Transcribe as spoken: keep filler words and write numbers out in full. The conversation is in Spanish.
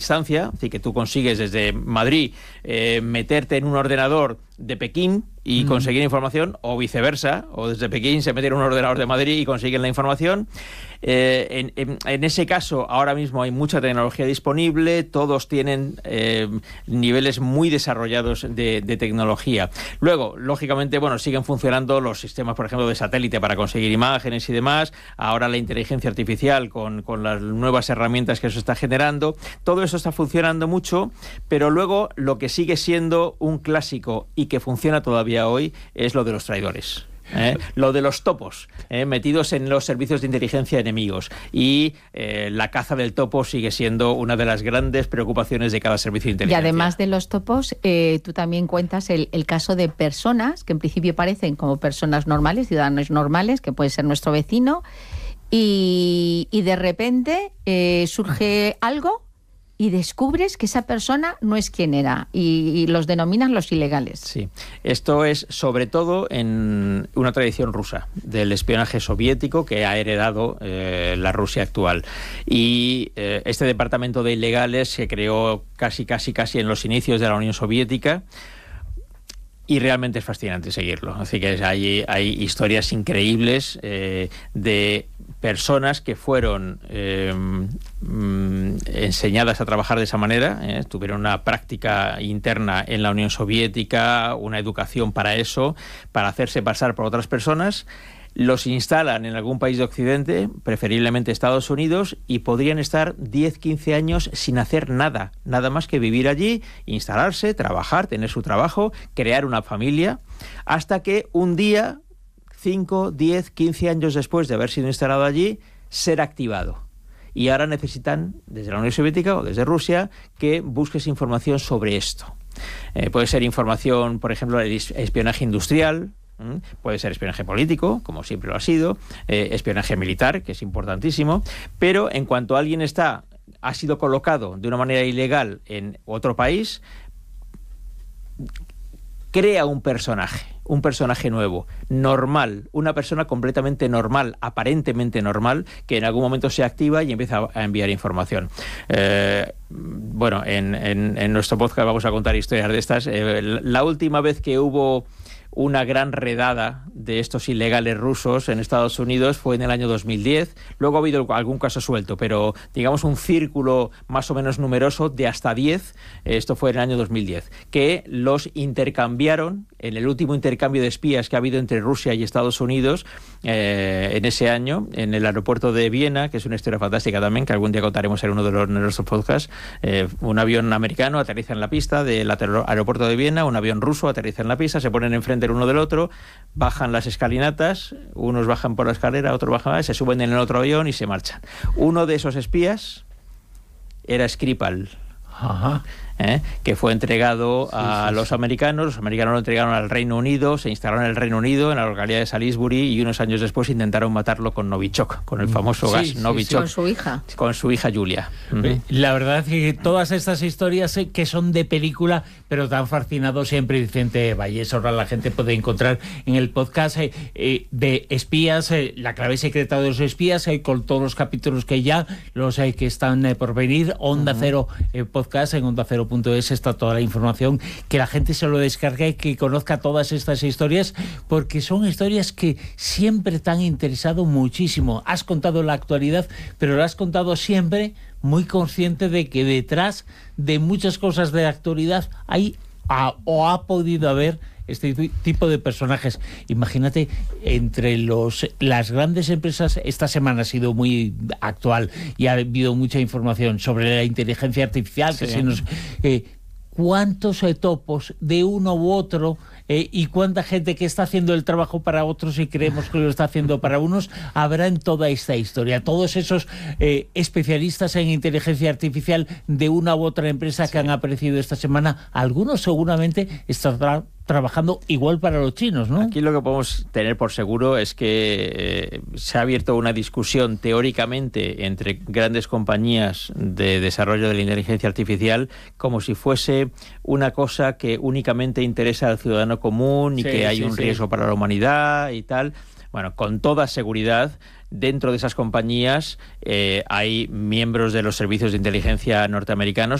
distancia, es decir, que tú consigues desde Madrid eh, meterte en un ordenador de Pekín y mm. conseguir información, o viceversa, o desde Pekín se mete en un ordenador de Madrid y consiguen la información. Eh, en, en, en ese caso, ahora mismo hay mucha tecnología disponible, todos tienen eh, niveles muy desarrollados de, de tecnología. Luego, lógicamente, bueno, siguen funcionando los sistemas, por ejemplo, de satélite para conseguir imágenes y demás. Ahora la inteligencia artificial con, con las nuevas herramientas que eso está generando. Todo eso está funcionando mucho, pero luego lo que sigue siendo un clásico y que funciona todavía hoy es lo de los traidores. ¿Eh? Lo de los topos, ¿eh? metidos en los servicios de inteligencia enemigos, y eh, la caza del topo sigue siendo una de las grandes preocupaciones de cada servicio de inteligencia. Y además de los topos, eh, tú también cuentas el, el caso de personas que en principio parecen como personas normales, ciudadanos normales, que puede ser nuestro vecino, y, y de repente eh, surge algo y descubres que esa persona no es quien era, y, y los denominan los ilegales. Sí, esto es sobre todo en una tradición rusa, del espionaje soviético que ha heredado eh, la Rusia actual. Y eh, este departamento de ilegales se creó casi, casi, casi en los inicios de la Unión Soviética, y realmente es fascinante seguirlo. Así que hay, hay historias increíbles eh, de personas que fueron eh, mm, enseñadas a trabajar de esa manera, eh, tuvieron una práctica interna en la Unión Soviética, una educación para eso, para hacerse pasar por otras personas. Los instalan en algún país de Occidente, preferiblemente Estados Unidos, y podrían estar diez, quince años sin hacer nada, nada más que vivir allí, instalarse, trabajar, tener su trabajo, crear una familia, hasta que un día, cinco, diez, quince años después de haber sido instalado allí, ser activado. Y ahora necesitan, desde la Unión Soviética o desde Rusia, que busques información sobre esto. Eh, puede ser información, por ejemplo, de espionaje industrial, puede ser espionaje político, como siempre lo ha sido, eh, espionaje militar, que es importantísimo, pero en cuanto alguien está, ha sido colocado de una manera ilegal en otro país, crea un personaje, un personaje nuevo, normal, una persona completamente normal, aparentemente normal, que en algún momento se activa y empieza a enviar información. Eh, bueno, en, en, en nuestro podcast vamos a contar historias de estas. Eh, la última vez que hubo una gran redada de estos ilegales rusos en Estados Unidos fue en el año dos mil diez. Luego ha habido algún caso suelto, pero digamos un círculo más o menos numeroso de hasta diez, esto fue en el año dos mil diez, que los intercambiaron en el último intercambio de espías que ha habido entre Rusia y Estados Unidos eh, en ese año, en el aeropuerto de Viena, que es una historia fantástica también, que algún día contaremos en uno de, los, de nuestros podcasts. Eh, un avión americano aterriza en la pista del aeropuerto de Viena, un avión ruso aterriza en la pista, se ponen enfrente el uno del otro, bajan las escalinatas, unos bajan por la escalera, otros bajan, se suben en el otro avión y se marchan. Uno de esos espías era Skripal. Ajá. ¿Eh? Que fue entregado a sí, sí, los sí. americanos, los americanos lo entregaron al Reino Unido, se instalaron en el Reino Unido, en la localidad de Salisbury, y unos años después intentaron matarlo con Novichok, con el famoso sí, gas sí, Novichok. Sí. Con su hija. Con su hija Julia. Uh-huh. La verdad es que todas estas historias eh, que son de película, pero tan fascinado siempre Vicente Valles. Ahora la gente puede encontrar en el podcast eh, eh, de espías, eh, la clave secreta de los espías, eh, con todos los capítulos que ya, los eh, que están eh, por venir, Onda uh-huh. Cero eh, Podcast, en onda cero punto es está toda la información, que la gente se lo descargue y que conozca todas estas historias, porque son historias que siempre te han interesado muchísimo. Has contado la actualidad, pero lo has contado siempre muy consciente de que detrás de muchas cosas de la actualidad hay a, o ha podido haber este tipo de personajes. Imagínate, entre los las grandes empresas, esta semana ha sido muy actual y ha habido mucha información sobre la inteligencia artificial, sí. que se nos... Eh, ¿Cuántos eh, topos de uno u otro eh, y cuánta gente que está haciendo el trabajo para otros y creemos que lo está haciendo para unos habrá en toda esta historia? Todos esos eh, especialistas en inteligencia artificial de una u otra empresa sí. que han aparecido esta semana, algunos seguramente estarán trabajando igual para los chinos, ¿no? Aquí lo que podemos tener por seguro es que eh, se ha abierto una discusión teóricamente entre grandes compañías de desarrollo de la inteligencia artificial como si fuese una cosa que únicamente interesa al ciudadano común y sí, que hay sí, un sí. riesgo para la humanidad y tal. Bueno, con toda seguridad, dentro de esas compañías eh, hay miembros de los servicios de inteligencia norteamericanos